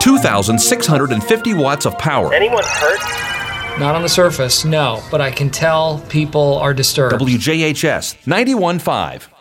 2,650 watts of power. Anyone hurt? Not on the surface, no, but I can tell people are disturbed. WJHS 91.5.